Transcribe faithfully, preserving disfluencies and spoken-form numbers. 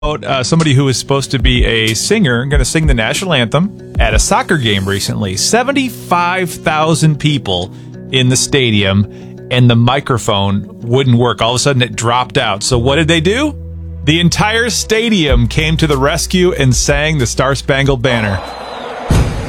Uh, somebody who was supposed to be a singer going to sing the national anthem at a soccer game recently. seventy-five thousand people in the stadium, and the microphone wouldn't work. All of a sudden, it dropped out. So what did they do? The entire stadium came to the rescue and sang the Star Spangled Banner.